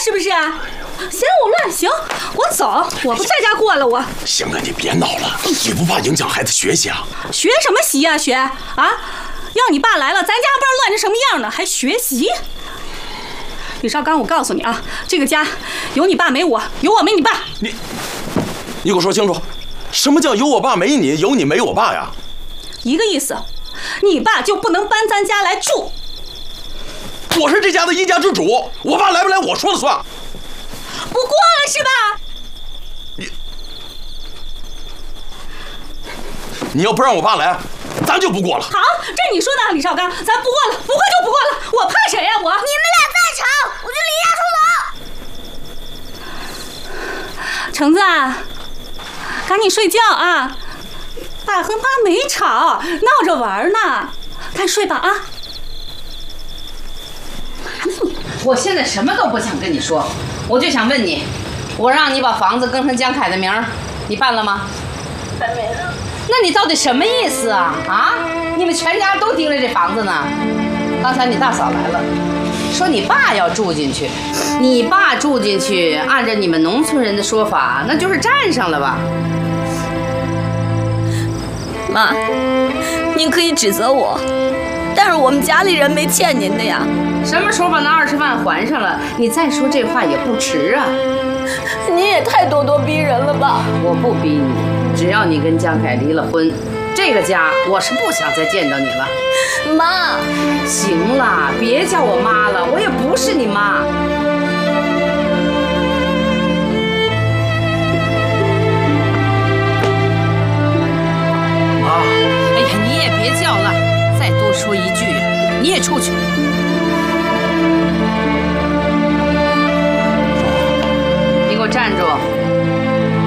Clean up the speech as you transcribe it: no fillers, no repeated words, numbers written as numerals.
是不是？嫌我乱，行，我走，我不在家过了。我行了，你别闹了，你不怕影响孩子学习啊？ 学什么习啊？学啊！要你爸来了，咱家不知道乱成什么样呢，还学习？李少刚，我告诉你啊，这个家有你爸没我，有我没你爸。 你给我说清楚，什么叫有我爸没你，有你没我爸呀？ 一个意思，你爸就不能搬咱家来住。 我是这家的一家之主，我爸来不来我说了算。 不过了是吧？ 你要不让我爸来，咱就不过了。 好，这你说的，李少刚，咱不过了，不过就不过了。我怕谁呀？我！你们俩再吵，我就离家出走。橙子啊，赶紧睡觉啊！爸和妈没吵，闹着玩呢，赶紧睡吧啊！ 我现在什么都不想跟你说，我就想问你，我让你把房子更成江凯的名儿，你办了吗？ 办没了。 那你到底什么意思啊？你们全家都盯着这房子呢。刚才你大嫂来了，说你爸要住进去，你爸住进去，按照你们农村人的说法，那就是占上了吧？ 妈，您可以指责我，但是我们家里人没欠您的呀。 什么时候把那20万还上了，你再说这话也不迟啊。 您也太咄咄逼人了吧？ 我不逼你，只要你跟江凯离了婚，这个家我是不想再见到你了。 妈， 行了，别叫我妈了，我也不是你妈。 妈， 哎呀，你也别叫了，再多说一句，你也出去。你给我站住！